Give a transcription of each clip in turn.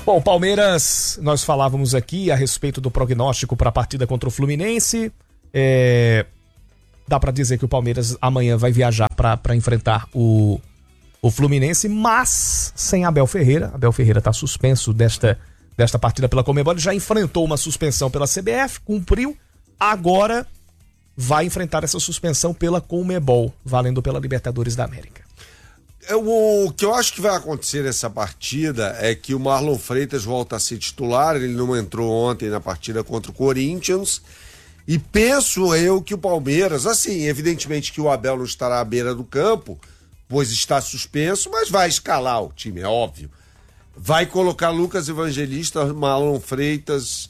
Bom, Palmeiras, nós falávamos aqui a respeito do prognóstico para a partida contra o Fluminense. Dá para dizer que o Palmeiras amanhã vai viajar para enfrentar o Fluminense, mas sem Abel Ferreira. Abel Ferreira está suspenso desta partida pela Conmebol. Ele já enfrentou uma suspensão pela CBF, cumpriu, agora vai enfrentar essa suspensão pela Conmebol, valendo pela Libertadores da América. O que eu acho que vai acontecer nessa partida é que o Marlon Freitas volta a ser titular. Ele não entrou ontem na partida contra o Corinthians, e penso eu que o Palmeiras, assim, evidentemente que o Abel não estará à beira do campo, pois está suspenso, mas vai escalar o time, é óbvio. Vai colocar Lucas Evangelista, Marlon Freitas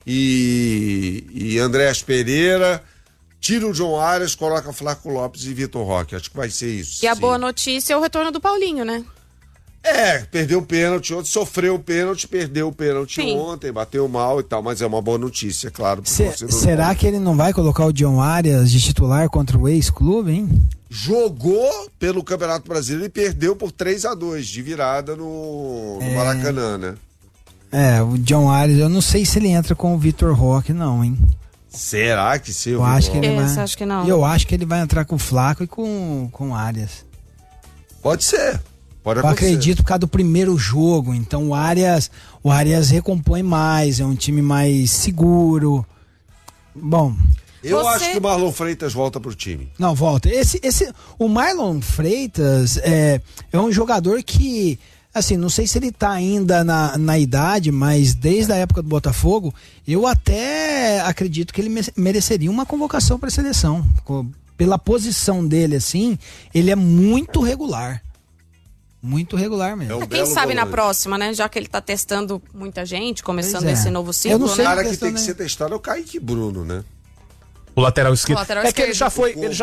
e Andréas Pereira, tira o John Arias, coloca Flaco Lopes e Vitor Roque. Acho que vai ser isso. E a boa notícia é o retorno do Paulinho, né? Perdeu o pênalti ontem, sofreu o pênalti, perdeu o pênalti ontem, bateu mal e tal, mas é uma boa notícia, claro. Será que ele não vai colocar o John Arias de titular contra o ex-clube, hein? Jogou pelo Campeonato Brasileiro e perdeu por 3-2 de virada no Maracanã, né? O John Arias, eu não sei se ele entra com o Vitor Roque, não, hein? Será que sim? Eu acho que ele vai. Acho que não. Eu acho que ele vai entrar com o Flaco e com o Arias. Pode ser. Pode eu acontecer. Acredito por causa do primeiro jogo. Então o Arias recompõe mais, é um time mais seguro. Bom. Eu acho que o Marlon Freitas volta pro time. Não, volta. O Marlon Freitas é um jogador que, assim, não sei se ele tá ainda na idade, mas desde a época do Botafogo, eu até acredito que ele mereceria uma convocação para a seleção. Pela posição dele, assim, ele é muito regular. Muito regular mesmo. Quem sabe na próxima, né? Já que ele tá testando muita gente, começando esse novo ciclo. Eu não sei, o cara que tem que ser testado é o Kaique Bruno, né? O lateral esquerdo. Que ele já foi. Ele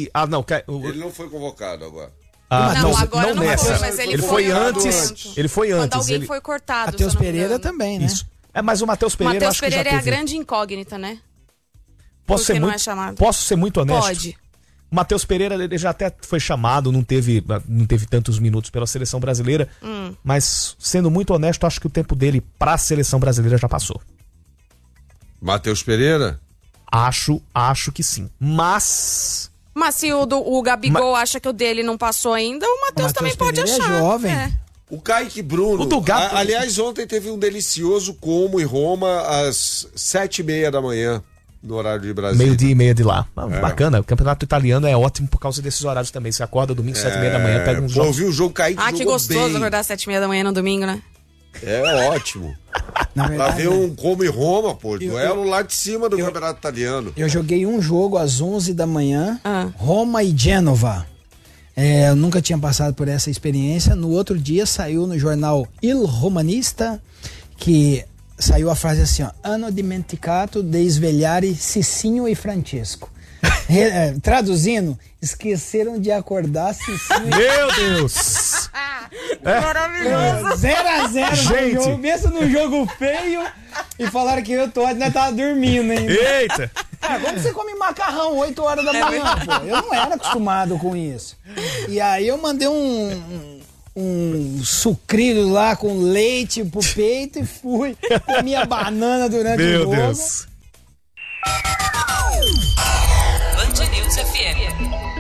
não foi convocado agora. Agora não nessa. foi, mas ele foi antes. Ele foi antes. Quando alguém foi cortado. Matheus Pereira também, né? Isso. Mas o Matheus Pereira. Matheus Pereira é a grande incógnita, né? Posso ser muito honesto? Pode. O Matheus Pereira, ele já até foi chamado, não teve tantos minutos pela seleção brasileira, mas sendo muito honesto, acho que o tempo dele pra seleção brasileira já passou. Matheus Pereira? Acho que sim. Mas se o Gabigol acha que o dele não passou ainda, o Matheus também pode Pereira achar. É jovem. O Kaique Bruno, aliás, ontem teve um delicioso Como e Roma às 7h30 da manhã, no horário de Brasília. 12h30 de lá. Bacana, o campeonato italiano é ótimo por causa desses horários também. Você acorda domingo, 7h30 da manhã, pega um jogo. Ouvi o jogo Kaique jogou que gostoso bem. acordar às 7h30 da manhã no domingo, né? É ótimo. Pra ver um Como e Roma, duelo lá de cima do campeonato italiano. Eu joguei um jogo às 11 da manhã, Roma e Gênova. Eu nunca tinha passado por essa experiência. No outro dia saiu no jornal Il Romanista que saiu a frase assim, ó: "Hanno dimenticato de svegliare Cicinho e Francesco". Traduzindo, esqueceram de acordar Cicinho e... Meu Deus! Maravilhoso! 0-0 Gente! no jogo, pensa num jogo feio e falaram que eu tava dormindo ainda. Eita! Como você come macarrão 8 horas da manhã, pô? Eu não era acostumado com isso. E aí eu mandei um sucrilho lá com leite pro peito e fui. Comi a banana durante o jogo. Meu Deus! Band News FM.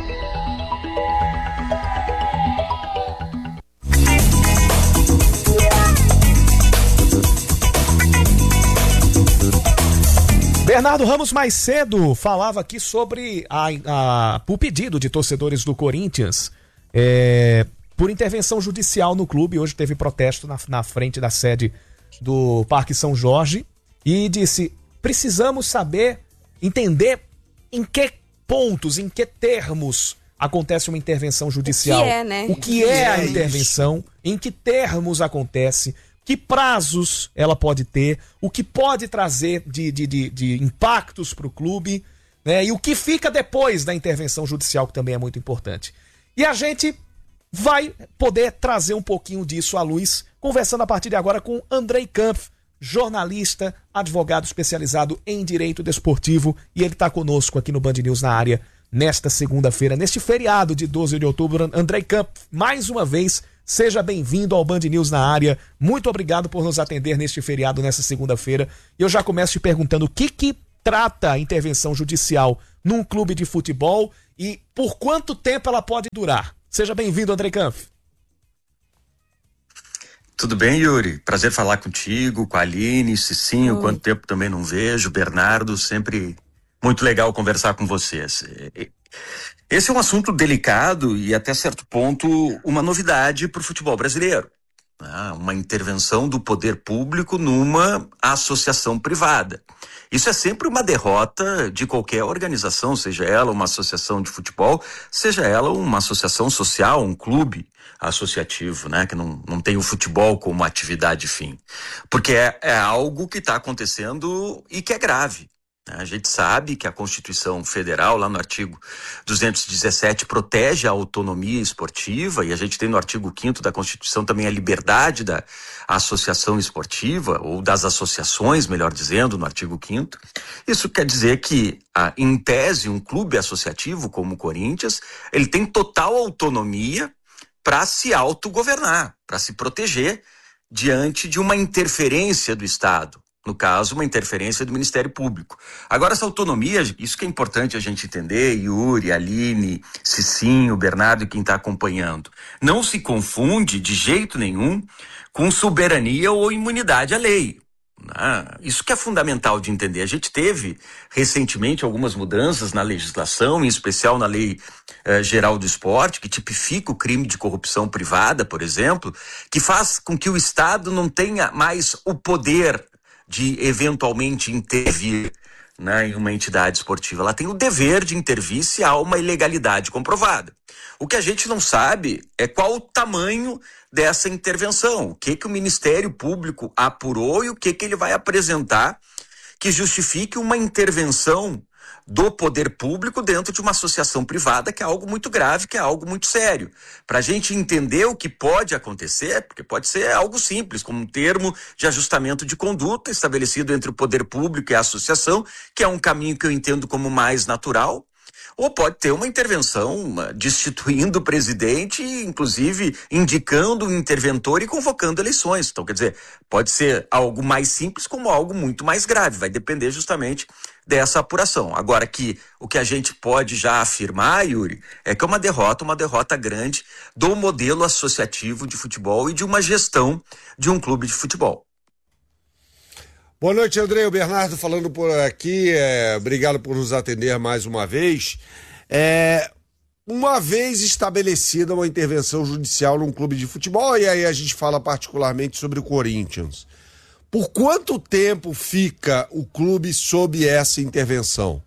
Bernardo Ramos mais cedo falava aqui sobre o pedido de torcedores do Corinthians por intervenção judicial no clube. Hoje teve protesto na frente da sede do Parque São Jorge e disse: precisamos entender em que pontos, em que termos acontece uma intervenção judicial. O que é, né? O que é a intervenção, em que termos acontece, que prazos ela pode ter, o que pode trazer de impactos para o clube, né? E o que fica depois da intervenção judicial, que também é muito importante. E a gente vai poder trazer um pouquinho disso à luz, conversando a partir de agora com Andrei Kampf, jornalista, advogado especializado em direito desportivo, e ele está conosco aqui no Band News na área nesta segunda-feira, neste feriado de 12 de outubro. Andrei Kampf, mais uma vez, seja bem-vindo ao Band News na área. Muito obrigado por nos atender neste feriado, nessa segunda-feira. E eu já começo te perguntando o que trata a intervenção judicial num clube de futebol e por quanto tempo ela pode durar. Seja bem-vindo, Andrei Kampf. Tudo bem, Yuri? Prazer falar contigo, com a Aline, Cicinho, quanto tempo também não vejo, Bernardo, sempre muito legal conversar com vocês. Esse é um assunto delicado e até certo ponto uma novidade para o futebol brasileiro. Uma intervenção do poder público numa associação privada. Isso é sempre uma derrota de qualquer organização, seja ela uma associação de futebol, seja ela uma associação social, um clube associativo, né, que não tem o futebol como atividade fim. Porque é algo que está acontecendo e que é grave. A gente sabe que a Constituição Federal, lá no artigo 217, protege a autonomia esportiva, e a gente tem no artigo 5º da Constituição também a liberdade da associação esportiva, ou das associações, melhor dizendo, no artigo 5º. Isso quer dizer que, em tese, um clube associativo como o Corinthians, ele tem total autonomia para se autogovernar, para se proteger diante de uma interferência do Estado. No caso, uma interferência do Ministério Público. Agora, essa autonomia, isso que é importante a gente entender, Yuri, Aline, Cicinho, Bernardo e quem está acompanhando, não se confunde de jeito nenhum com soberania ou imunidade à lei. Isso que é fundamental de entender. A gente teve recentemente algumas mudanças na legislação, em especial na Lei Geral do Esporte, que tipifica o crime de corrupção privada, por exemplo, que faz com que o Estado não tenha mais o poder de eventualmente intervir, em uma entidade esportiva. Ela tem o dever de intervir se há uma ilegalidade comprovada. O que a gente não sabe é qual o tamanho dessa intervenção, o que o Ministério Público apurou e o que ele vai apresentar que justifique uma intervenção do poder público dentro de uma associação privada, que é algo muito grave, que é algo muito sério. Para a gente entender o que pode acontecer, porque pode ser algo simples, como um termo de ajustamento de conduta estabelecido entre o poder público e a associação, que é um caminho que eu entendo como mais natural, ou pode ter uma intervenção destituindo o presidente, inclusive indicando um interventor e convocando eleições. Então, quer dizer, pode ser algo mais simples como algo muito mais grave, vai depender justamente dessa apuração. Agora, o que a gente pode já afirmar, Yuri, é que é uma derrota grande do modelo associativo de futebol e de uma gestão de um clube de futebol. Boa noite, Andrei. O Bernardo falando por aqui. Obrigado por nos atender mais uma vez. Uma vez estabelecida uma intervenção judicial num clube de futebol, e aí a gente fala particularmente sobre o Corinthians. Por quanto tempo fica o clube sob essa intervenção?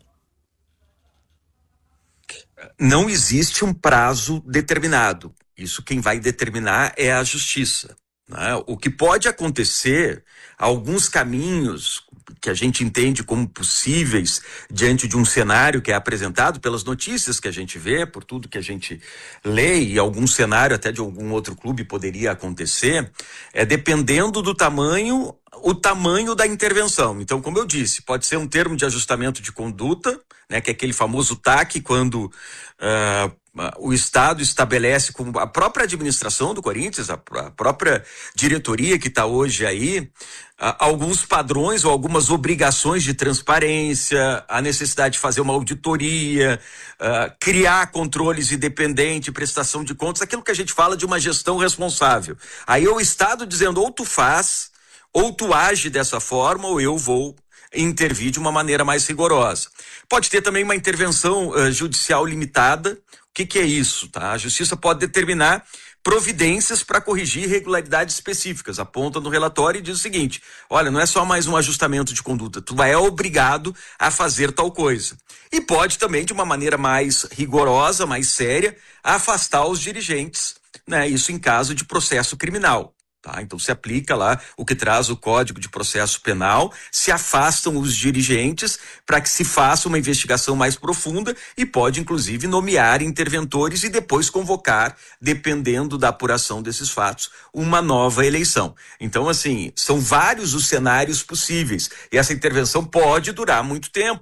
Não existe um prazo determinado. Isso quem vai determinar é a justiça. O que pode acontecer, alguns caminhos que a gente entende como possíveis diante de um cenário que é apresentado pelas notícias que a gente vê, por tudo que a gente lê, e algum cenário até de algum outro clube poderia acontecer, dependendo do tamanho, o tamanho da intervenção. Então, como eu disse, pode ser um termo de ajustamento de conduta, que é aquele famoso TAC, quando o Estado estabelece, com a própria administração do Corinthians, a própria diretoria que está hoje aí, alguns padrões ou algumas obrigações de transparência, a necessidade de fazer uma auditoria, criar controles independentes, prestação de contas, aquilo que a gente fala de uma gestão responsável. Aí o Estado dizendo, ou tu faz, ou tu age dessa forma, ou eu vou intervir de uma maneira mais rigorosa. Pode ter também uma intervenção judicial limitada. O que é isso? A Justiça pode determinar providências para corrigir irregularidades específicas. Aponta no relatório e diz o seguinte: olha, não é só mais um ajustamento de conduta, tu é obrigado a fazer tal coisa. E pode também, de uma maneira mais rigorosa, mais séria, afastar os dirigentes, isso em caso de processo criminal. Então se aplica lá o que traz o Código de Processo Penal, se afastam os dirigentes para que se faça uma investigação mais profunda e pode inclusive nomear interventores e depois convocar, dependendo da apuração desses fatos, uma nova eleição. Então, assim, são vários os cenários possíveis e essa intervenção pode durar muito tempo.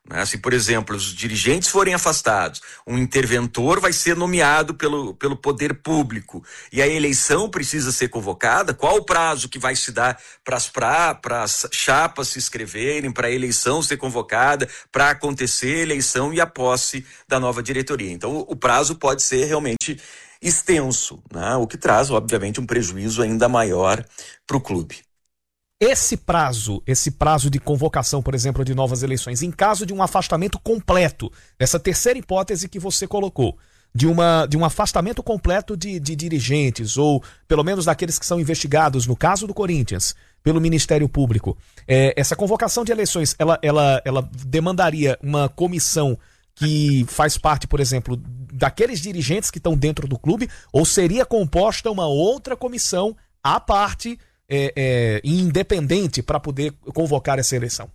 Né? Se, por exemplo, os dirigentes forem afastados, um interventor vai ser nomeado pelo poder público e a eleição precisa ser convocada, qual o prazo que vai se dar para as chapas se inscreverem, para a eleição ser convocada, para acontecer a eleição e a posse da nova diretoria? Então, o prazo pode ser realmente extenso, né? O que traz, obviamente, um prejuízo ainda maior para o clube. Esse prazo de convocação, por exemplo, de novas eleições, em caso de um afastamento completo, essa terceira hipótese que você colocou, de um afastamento completo de dirigentes, ou pelo menos daqueles que são investigados, no caso do Corinthians, pelo Ministério Público, essa convocação de eleições, ela demandaria uma comissão que faz parte, por exemplo, daqueles dirigentes que estão dentro do clube, ou seria composta uma outra comissão à parte, independente, para poder convocar essa eleição?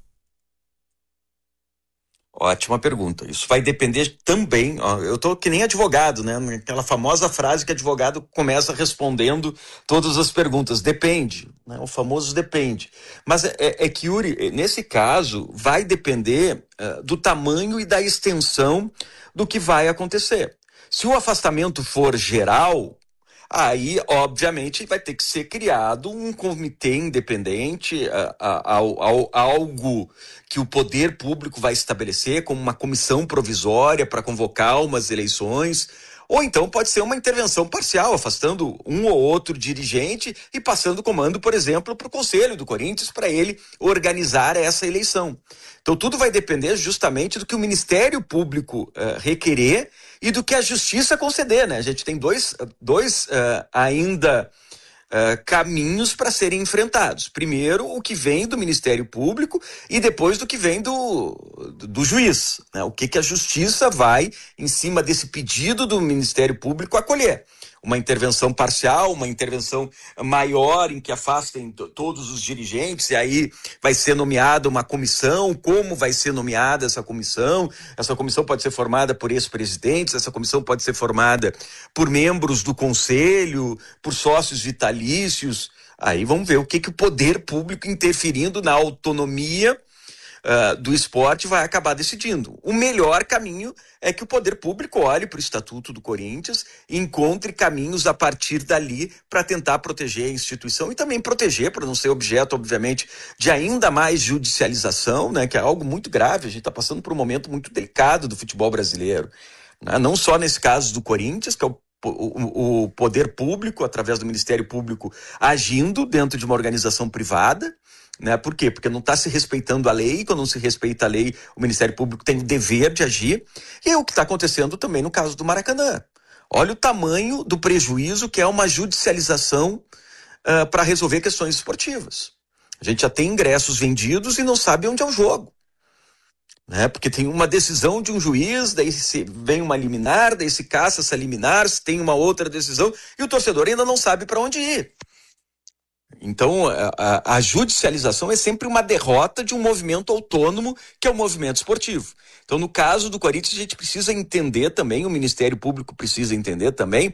Ótima pergunta. Isso vai depender também, eu tô que nem advogado, né? Aquela famosa frase que advogado começa respondendo todas as perguntas. Depende, né? O famoso depende. Mas é que, Yuri, nesse caso, vai depender do tamanho e da extensão do que vai acontecer. Se o afastamento for geral, aí, obviamente, vai ter que ser criado um comitê independente, algo que o poder público vai estabelecer como uma comissão provisória para convocar umas eleições. Ou então pode ser uma intervenção parcial, afastando um ou outro dirigente e passando o comando, por exemplo, para o Conselho do Corinthians, para ele organizar essa eleição. Então tudo vai depender justamente do que o Ministério Público requerer e do que a Justiça conceder, né? A gente tem dois ainda caminhos para serem enfrentados. Primeiro, o que vem do Ministério Público e depois do que vem do juiz, né? O que a Justiça vai, em cima desse pedido do Ministério Público, acolher. Uma intervenção parcial, uma intervenção maior em que afastem todos os dirigentes, e aí vai ser nomeada uma comissão. Como vai ser nomeada essa comissão? Essa comissão pode ser formada por ex-presidentes, essa comissão pode ser formada por membros do conselho, por sócios vitalícios. Aí vamos ver o que o poder público, interferindo na autonomia do esporte, vai acabar decidindo. O melhor caminho é que o poder público olhe para o Estatuto do Corinthians e encontre caminhos a partir dali para tentar proteger a instituição e também proteger, para não ser objeto, obviamente, de ainda mais judicialização, né, que é algo muito grave. A gente está passando por um momento muito delicado do futebol brasileiro, né? Não só nesse caso do Corinthians, que é o poder público, através do Ministério Público, agindo dentro de uma organização privada, né? Por quê? Porque não está se respeitando a lei. Quando não se respeita a lei, o Ministério Público tem o dever de agir. E é o que está acontecendo também no caso do Maracanã. Olha o tamanho do prejuízo que é uma judicialização para resolver questões esportivas. A gente já tem ingressos vendidos e não sabe onde é o jogo, né? Porque tem uma decisão de um juiz, daí vem uma liminar, daí se caça essa liminar, se tem uma outra decisão e o torcedor ainda não sabe para onde ir. Então, a judicialização é sempre uma derrota de um movimento autônomo, que é o movimento esportivo. Então, no caso do Corinthians, a gente precisa entender também, o Ministério Público precisa entender também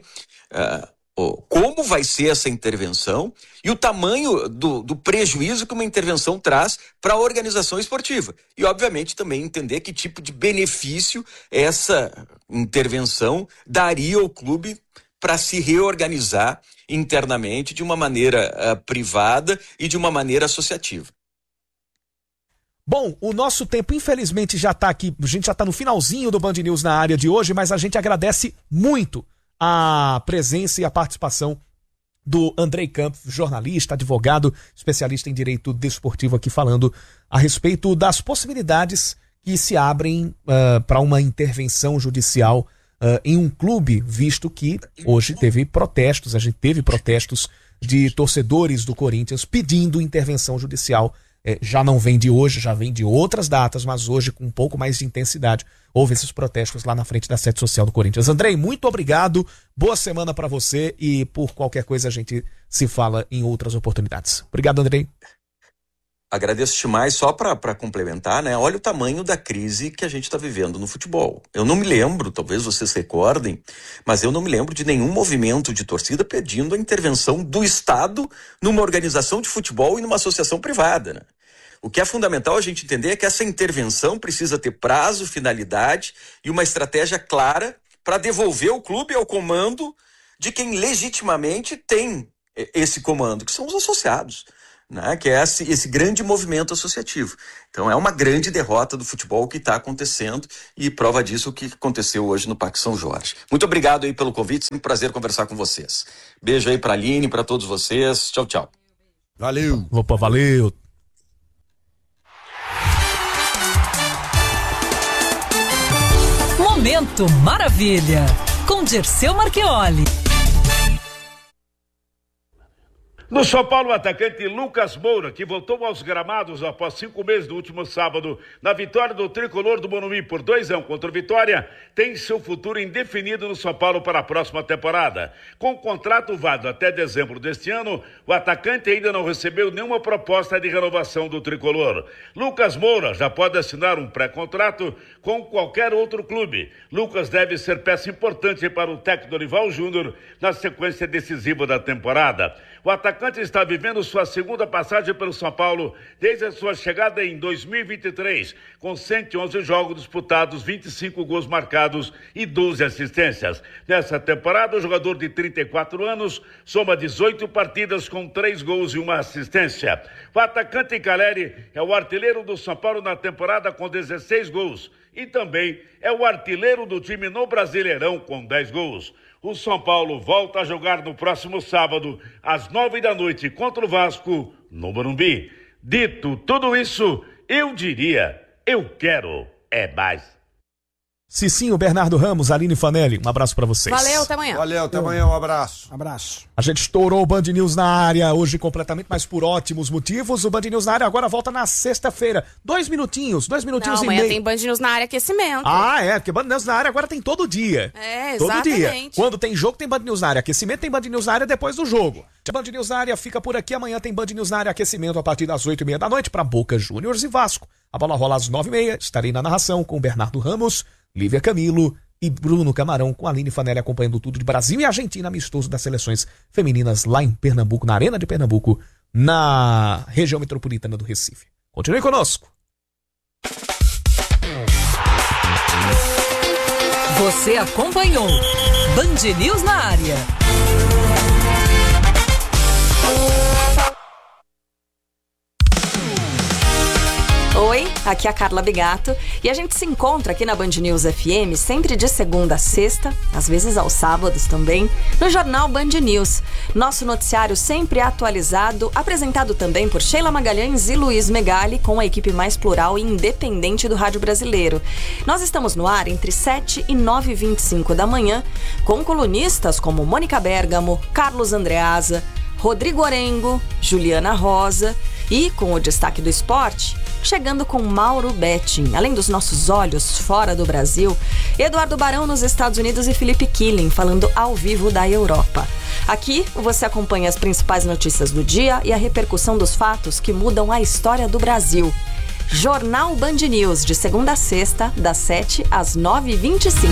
como vai ser essa intervenção e o tamanho do prejuízo que uma intervenção traz para a organização esportiva. E, obviamente, também entender que tipo de benefício essa intervenção daria ao clube para se reorganizar internamente de uma maneira privada e de uma maneira associativa. Bom, o nosso tempo infelizmente já está aqui, a gente já está no finalzinho do Band News na área de hoje, mas a gente agradece muito a presença e a participação do Andrei Campos, jornalista, advogado, especialista em direito desportivo, aqui falando a respeito das possibilidades que se abrem para uma intervenção judicial em um clube, visto que hoje teve protestos, a gente teve protestos de torcedores do Corinthians pedindo intervenção judicial. Já não vem de hoje, já vem de outras datas, mas hoje com um pouco mais de intensidade houve esses protestos lá na frente da sede social do Corinthians. Andrei, muito obrigado, boa semana para você e por qualquer coisa a gente se fala em outras oportunidades. Obrigado, Andrei. Agradeço demais, só para complementar, né? Olha o tamanho da crise que a gente está vivendo no futebol. Eu não me lembro, talvez vocês recordem, mas eu não me lembro de nenhum movimento de torcida pedindo a intervenção do Estado numa organização de futebol e numa associação privada, né? O que é fundamental a gente entender é que essa intervenção precisa ter prazo, finalidade e uma estratégia clara para devolver o clube ao comando de quem legitimamente tem esse comando, que são os associados, né? Que é esse grande movimento associativo. Então é uma grande derrota do futebol que está acontecendo e prova disso o que aconteceu hoje no Parque São Jorge. Muito obrigado aí pelo convite, sempre um prazer conversar com vocês. Beijo aí para a Aline, para todos vocês. Tchau, tchau. Valeu. Opa, valeu. Momento Maravilha, com Dirceu Marchioli. No São Paulo, o atacante Lucas Moura, que voltou aos gramados após 5 meses do último sábado, na vitória do tricolor do Morumbi por 2-1 contra o Vitória, tem seu futuro indefinido no São Paulo para a próxima temporada. Com o contrato válido até dezembro deste ano, o atacante ainda não recebeu nenhuma proposta de renovação do tricolor. Lucas Moura já pode assinar um pré-contrato com qualquer outro clube. Lucas deve ser peça importante para o técnico Dorival Júnior na sequência decisiva da temporada. O atacante está vivendo sua segunda passagem pelo São Paulo desde a sua chegada em 2023, com 111 jogos disputados, 25 gols marcados e 12 assistências. Nessa temporada, o jogador de 34 anos soma 18 partidas com 3 gols e 1 assistência. O atacante Caleri é o artilheiro do São Paulo na temporada com 16 gols e também é o artilheiro do time no Brasileirão com 10 gols. O São Paulo volta a jogar no próximo sábado, às 9h contra o Vasco, no Morumbi. Dito tudo isso, eu diria, eu quero é mais. Cicinho, Bernardo Ramos, Aline Fanelli, um abraço pra vocês. Valeu, até amanhã. Valeu, até amanhã, um abraço. Abraço. A gente estourou o Band News na área, hoje completamente, mas por ótimos motivos. O Band News na área agora volta na sexta-feira. 2 minutinhos Não, e meio. amanhã tem Band News na área aquecimento. Ah, é, porque Band News na área agora tem todo dia. É, Todo dia. exatamente. Quando tem jogo, tem Band News na área. Aquecimento tem Band News na área depois do jogo. Band News na área fica por aqui. Amanhã tem Band News na área aquecimento a partir das 8h30 da noite para Boca Juniors e Vasco. A bola rola às 9h30. Estarei na narração com Bernardo Ramos, Lívia Camilo e Bruno Camarão, com a Aline Fanelli acompanhando tudo de Brasil e Argentina, amistoso das seleções femininas lá em Pernambuco, na Arena de Pernambuco, na região metropolitana do Recife. Continue conosco. Você acompanhou Band News na área. Oi, aqui é a Carla Bigato e a gente se encontra aqui na Band News FM sempre de segunda a sexta, às vezes aos sábados também, no Jornal Band News. Nosso noticiário sempre atualizado, apresentado também por Sheila Magalhães e Luiz Megali, com a equipe mais plural e independente do rádio brasileiro. Nós estamos no ar entre 7 e 9h25 da manhã, com colunistas como Mônica Bergamo, Carlos Andreasa, Rodrigo Orengo, Juliana Rosa e, com o destaque do esporte, chegando com Mauro Betting, além dos nossos olhos fora do Brasil, Eduardo Barão nos Estados Unidos e Felipe Killing falando ao vivo da Europa. Aqui você acompanha as principais notícias do dia e a repercussão dos fatos que mudam a história do Brasil. Jornal Band News, de segunda a sexta, das 7 às 9h25.